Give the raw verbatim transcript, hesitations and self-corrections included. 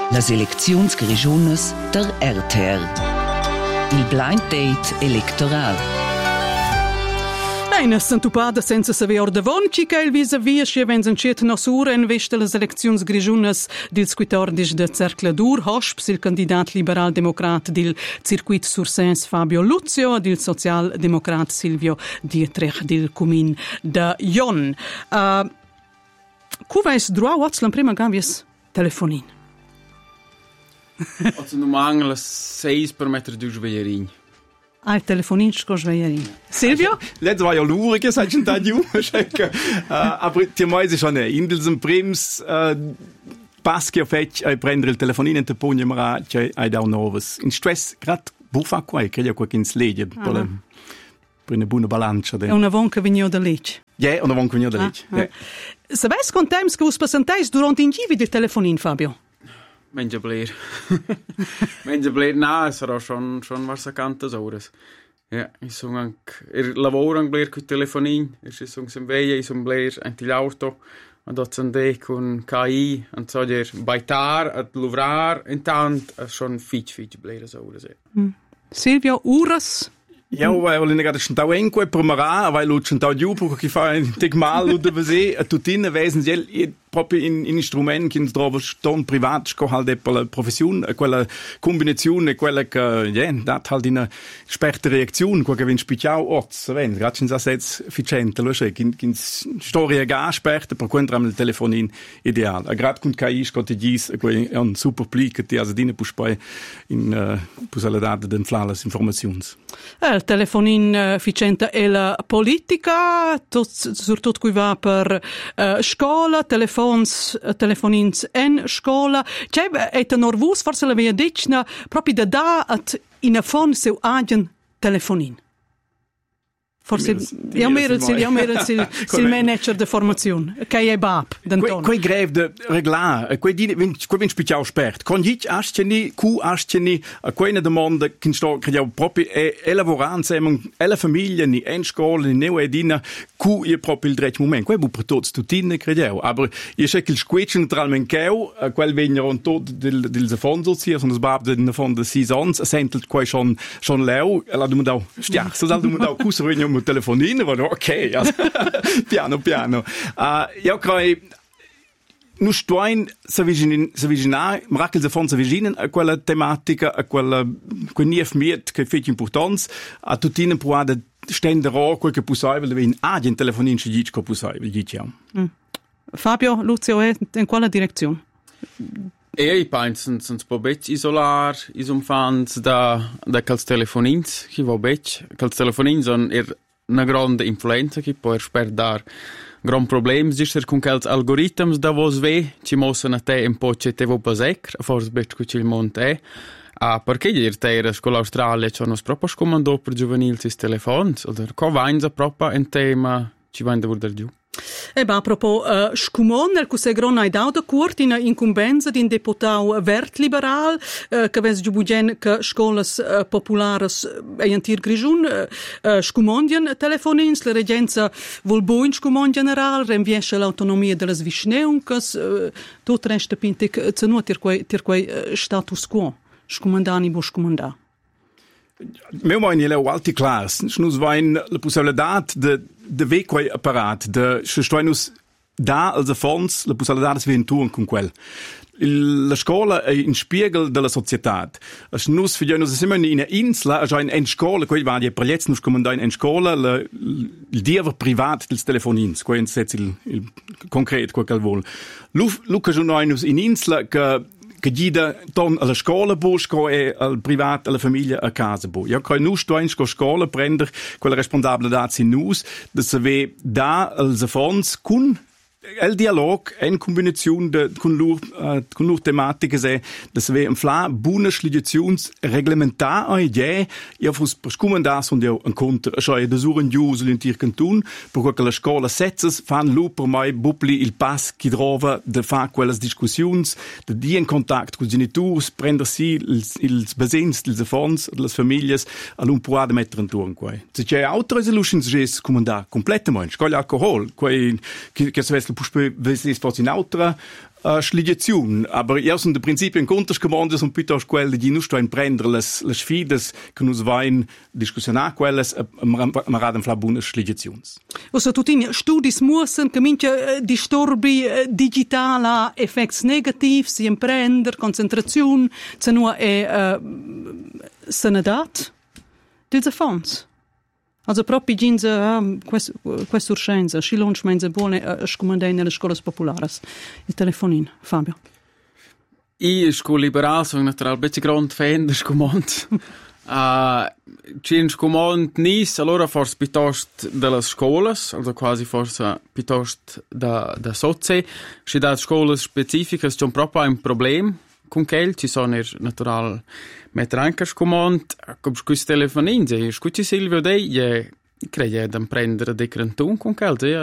Las elecziuns grigiunas der R T R. Il blind date electoral. Eine santupada senza saver or davonci che il vis-a-vis che venzen chet nosura in veste las elecziuns grigiunas dil quattordici de Cercladur, hosp il candidat liberal-democrat dil circuit Sursens Fabio Luzio e dil social-democrat Silvio Dietrich dil Cumin de Jon. Uh, Cu vais droa wats la prima gavies telefonin? Also nu mangla seis per mettere giù sveglierin. Ah, il telefonin sco sveglierin. Silvio? Let's war ja lurig, ihr seid schon da ju. Aber die meise schon ne. In diesem Prims Paschi fetch ai prendere il telefonino e te pogni mara che ai da novas. In stress grad bufa qua che ja qua ins legge per la per una buona bilancia. È una vonca vigno da legge. Ja, una vonca vigno da legge. Ah, ah. Sabes con temps che us passantais durante in givi del telefonin, Fabio? Menja bler. Menja bler, na, sarà schon, schon varsa cantas horas. Ja, ich sung anche, er lavoro anche bler con telefonin, er si sung sem veia, ich sung bler anche l'auto, und dort sind die con K I, und so der baitar, at luvrar, intant, schon fitch, fitch bler as horas. Mm. Silvio, uras? Ja, weil ich gerade schon da irgendwo promara, weil ich schon da jubu, che fa un tic mal oder vese, a tutina wesen gel proprio in, in strumenti che trovo ston privat, sco halt per la professione, quella combinazione, quella che, ja, dat halt in una sperta reazione, quella che vin spicciau oz, ven, gerade schon jetzt efficiente, lo sai, kin kin storia ga sperta per quando am il telefonin ideal. A grad con K I scotte gis, quel è un super plica ti as dine pus poi in uh, pus alla data den flawless informations. Eh, il telefonin efficiente e la politica, tot, surtout qui va per uh, scuola, telefon telefonins en scola. C'è è nervus forse la via dicna proprio da da at in a fon seu agent telefonin. Forse io mi ero io mi ero il manager de formazione che è bab d'Antonio. Quei greve de reglar, quei di quei vin special spert. Con ich asteni cu asteni a quei domanda che sto che io proprio è lavoranza e la famiglia ni en scola ni neu edina cu io proprio il dret moment. Quei bu per tots tutine credevo, aber io sé che il squitchen tra il menkeu, quel venir on tot del del fondo sia son das bab de von de seasons sentel quei schon schon leu la du da stiach so dal du da cu so telefonino, ma ok, also, piano piano. Uh, io credo nu stoin se viginin se viginar mirakel se fon se viginen a quella tematica a quella quel nief miet che fet importanz a tutine puada stender ro quel che possibile in agent telefonin ci dic co possibile diciamo. Mm. Fabio Luzio è in quella direzione? E i pensen sunt po bec isolar, isum fans da da cals telefonins, chi va bec, cals telefonins on er una grande influenza che può sperdar gran problems disser con quels algoritms da vos ve ci mossen a te un po' che te vo pasec forse bec cu il monte a perché dir te era scola Australia c'hanno proprio scomando per giovanili sis telefons oder co vains a proprio un tema ci vain da vurdar giù. E ba, propos uh, scumon, el cusè grona ed auda curt in incumbenza din deputau vert liberal, uh, che ves giubugen che scolas uh, populares e antir grigiun, uh, uh, scumondian telefonins, la regenza vol buin scumon general, renviesce l'autonomia de las visneuncas, uh, tot resta pintic, cenua tir quei, tir quei uh, status quo, scumandani bo scumanda. Meu mein ele alti class, nus vain la possibilitat de de ve quei apparat, de steinus da als fons la possibilitat de venturen con quel. Il, la scuola è in spiegel della società. As nus für nus immer in einer Insel, also in en scuola, quei va die projets nus kommen da in en scuola, il diver privat dels telefonins, quei setz il, il concret quel cal vol. Lu Luca jo nus in Insel che che gida ton alla scuola busco e al privat alla famiglia a casa bu. Ja kai nu stoin sco scuola prender quella responsabilità sin nus, de se ve da als fons kun el dialog en combinazione de con lur uh, con lur tematiche se das we im fla bune schlidiations reglementar a idee ja fus perscumen das und ja en conto schei de suren jus in tir cantun per che la scuola setzes fan lu per mai bubli il pas chi trova de fa quelles discussions de di in contact con genitors prender si ils ils basins dels fons de las famiglias all'un può de mettere in turn quei se c'è auto resolutions jes comandar completamente scogli alcohol quei che che se puspei vesi sport in altra Uh, Sligazione, aber io sono di principio in conto scomando sono piuttosto quelle di non sto in prendere le, le sfide che noi vain discussionare quelle ma raden fra buone sligazioni. Also tutti studi smussen che mince disturbi digitali effetti negativi, si imprender, concentrazione, se no è uh, sanadat. Diese Fonds. Also proprio ginze uh, questa urgenza, si lancia menze buone uh, scomandare nelle scuole popolari. Il telefonin, Fabio. I scuole liberali sono naturalmente grande fan del scomand. uh, c'è un scomand nis, allora forse piuttosto delle scuole, also quasi forse piuttosto da, da socie. C'è da scuole specifiche, c'è proprio un problema con quel, ci sono naturalmente mettere anche scomand, come questo telefonin, se scusi Silvio dei, io credo di prendere dei crantoni con quel,